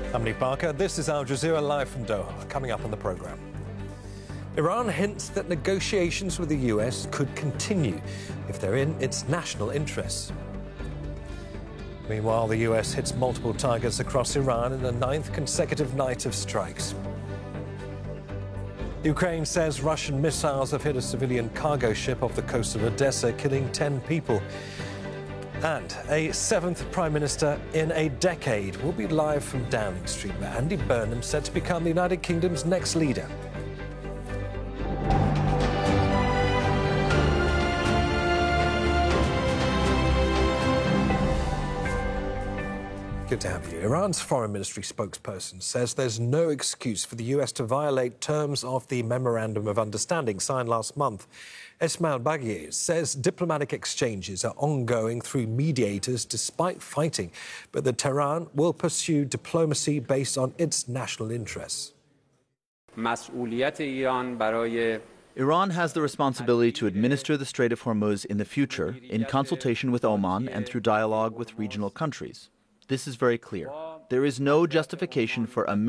I'm Lee Parker. This is Al Jazeera live from Doha. Coming up on the programme. Iran hints that negotiations with the US could continue if they're in its national interests. Meanwhile, the US hits multiple targets across Iran in the 9th consecutive night of strikes. Ukraine says Russian missiles have hit a civilian cargo ship off the coast of Odessa, killing 10 people. And a 7th Prime Minister in a decade will be live from Downing Street, where Andy Burnham set to become the United Kingdom's next leader. Good to have you. Iran's foreign ministry spokesperson says there's no excuse for the US to violate terms of the Memorandum of Understanding signed last month. Esmail Baghaei says diplomatic exchanges are ongoing through mediators despite fighting, but that Tehran will pursue diplomacy based on its national interests. Iran has the responsibility to administer the Strait of Hormuz in the future in consultation with Oman and through dialogue with regional countries. This is very clear. There is no justification for